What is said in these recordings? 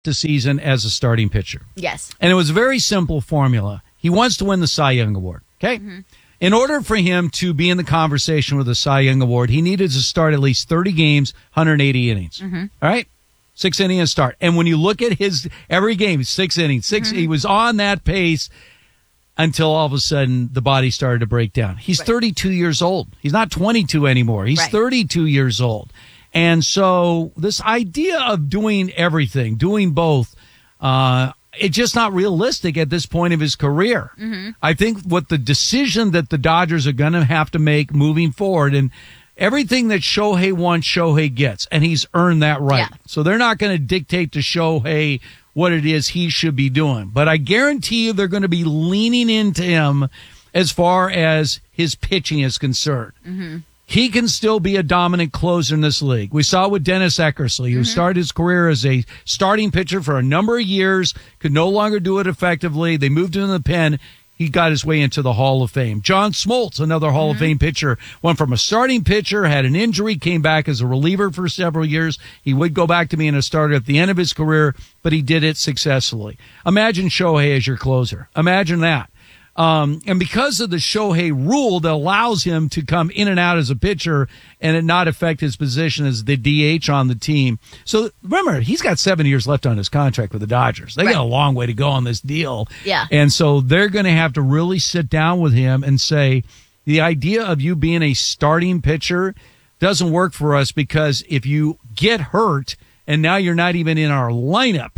the season as a starting pitcher. Yes. And it was a very simple formula. He wants to win the Cy Young Award. Okay. Mm-hmm. In order for him to be in the conversation with the Cy Young Award, he needed to start at least 30 games, 180 innings. Mm-hmm. All right? 6 innings start. And when you look at his every game, 6 innings, he was on that pace until all of a sudden the body started to break down. He's 32 years old. He's not 22 anymore. He's 32 years old. And so this idea of doing everything, doing both, it's just not realistic at this point of his career. Mm-hmm. I think what the decision that the Dodgers are going to have to make moving forward, and everything that Shohei wants, Shohei gets, and he's earned that right. Yeah. So they're not going to dictate to Shohei what it is he should be doing. But I guarantee you they're going to be leaning into him as far as his pitching is concerned. Mm-hmm. He can still be a dominant closer in this league. We saw it with Dennis Eckersley, who started his career as a starting pitcher for a number of years, could no longer do it effectively. They moved him in the pen. He got his way into the Hall of Fame. John Smoltz, another Hall of Fame pitcher, went from a starting pitcher, had an injury, came back as a reliever for several years. He would go back to being a starter at the end of his career, but he did it successfully. Imagine Shohei as your closer. Imagine that. And because of the Shohei rule that allows him to come in and out as a pitcher and it not affect his position as the DH on the team. So remember, he's got 7 years left on his contract with the Dodgers. They got a long way to go on this deal. Yeah. And so they're going to have to really sit down with him and say, the idea of you being a starting pitcher doesn't work for us, because if you get hurt and now you're not even in our lineup,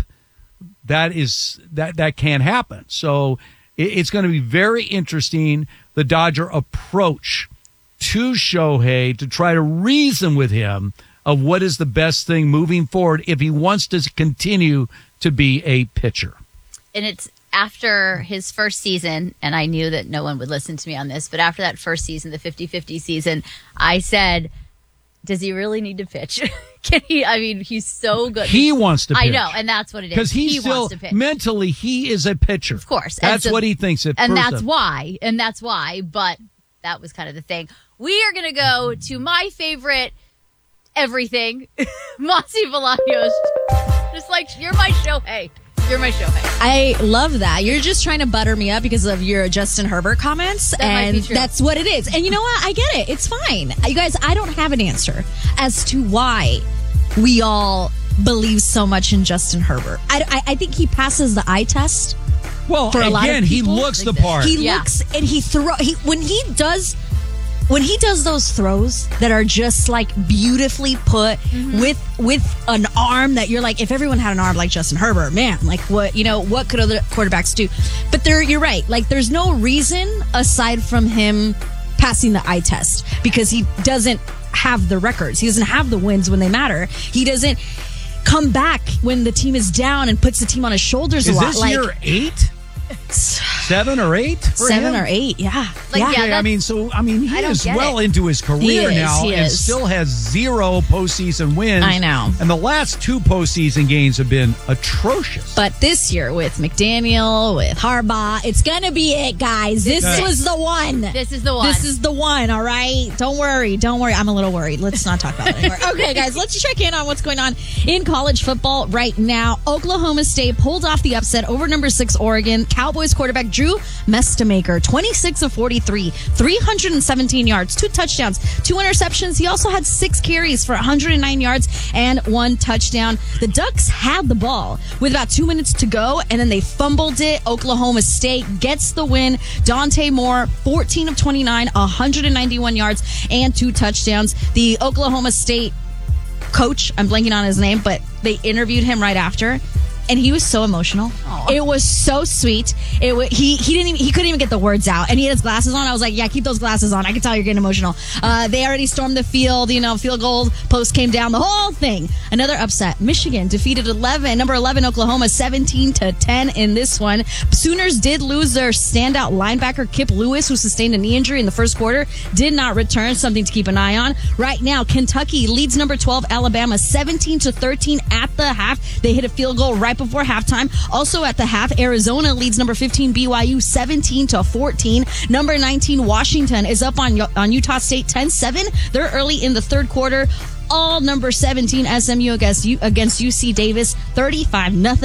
that can't happen. So it's going to be very interesting, the Dodger approach to Shohei, to try to reason with him of what is the best thing moving forward if he wants to continue to be a pitcher. And it's after his first season, and I knew that no one would listen to me on this, but after that first season, the 50-50 season, I said, does he really need to pitch? Can he? I mean, he's so good. He wants to pitch. I know, and that's what it is. Because he still, wants to pitch. Mentally, he is a pitcher. Of course. That's what he thinks at and first. That's why, but that was kind of the thing. We are going to go to my favorite everything, Mossy Bolaños. Just like, you're my Shohei. You're my Shohei. I love that. You're just trying to butter me up because of your Justin Herbert comments. And that's what it is. And you know what? I get it. It's fine. You guys, I don't have an answer as to why we all believe so much in Justin Herbert. I think he passes the eye test. Well, for a lot of he looks the part. He looks, and when he does those throws that are just like beautifully put with an arm that you're like, if everyone had an arm like Justin Herbert, man, like what could other quarterbacks do? But you're right. Like, there's no reason aside from him passing the eye test, because he doesn't have the records. He doesn't have the wins when they matter. He doesn't come back when the team is down and puts the team on his shoulders a lot. Is this year 8? 7 or 8? 7 or 8, yeah. He is well into his career now and still has 0 postseason wins. I know. And the last 2 postseason games have been atrocious. But this year with McDaniel, with Harbaugh, it's going to be it, guys. This was the one. This is the one. This is the one, all right? Don't worry. I'm a little worried. Let's not talk about it anymore. Okay, guys, let's check in on what's going on in college football right now. Oklahoma State pulled off the upset over number 6 Oregon. Cowboys quarterback Drew Mestamaker, 26 of 43, 317 yards, 2 touchdowns, 2 interceptions. He also had 6 carries for 109 yards and 1 touchdown. The Ducks had the ball with about 2 minutes to go, and then they fumbled it. Oklahoma State gets the win. Dante Moore, 14 of 29, 191 yards and 2 touchdowns. The Oklahoma State coach, I'm blanking on his name, but they interviewed him right after, and he was so emotional. Aww. It was so sweet. He couldn't even get the words out, and he had his glasses on. I was like, yeah, keep those glasses on. I can tell you're getting emotional. They already stormed the field, field goal post came down, the whole thing. Another upset. Michigan defeated number 11 Oklahoma 17-10 in this one. Sooners did lose their standout linebacker Kip Lewis, who sustained a knee injury in the first quarter, did not return, something to keep an eye on. Right now, Kentucky leads number 12 Alabama 17-13 at the half. They hit a field goal right before halftime. Also at the half, Arizona leads number 15 BYU 17-14. Number 19 Washington is up on Utah State 10-7. They're early in the third quarter. all. Number 17, SMU against UC Davis, 35-0.